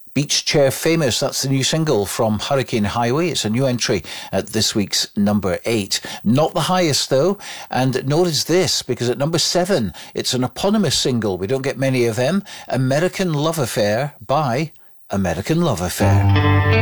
Beach Chair Famous, that's the new single from Hurricane Highway. It's a new entry at this week's number 8. Not the highest though, and nor is this, because at number 7, it's an eponymous single. We don't get many of them. American Love Affair by American Love Affair.